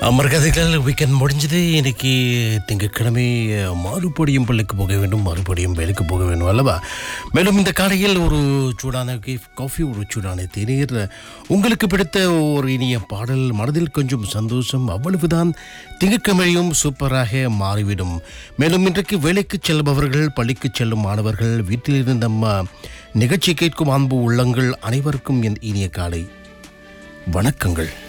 மறுகதைகள் weekend முடிஞ்சது. இன்னைக்கு திங்கட்கிழமை மறுபடியும் பள்ளிக்கு போக வேண்டும், மறுபடியும் வேலைக்கு போக வேண்டும் அல்லவா? மேலும் இந்த காலையில் ஒரு சூடான காஃபி, ஒரு சூடான தேநீர், உங்களுக்கு பிடித்த ஒரு இனிய பாடல், மனதில் கொஞ்சம் சந்தோஷம், அவ்வளவுதான் திங்கட்கிழமையும் சூப்பராக மாறிவிடும். மேலும் இன்றைக்கு வேலைக்கு செல்பவர்கள், பள்ளிக்கு செல்லும் மாணவர்கள், வீட்டிலிருந்து நம்ம நிகழ்ச்சி கேட்கும் அன்பு உள்ளங்கள் அனைவருக்கும் என் இனிய காலை வணக்கங்கள்.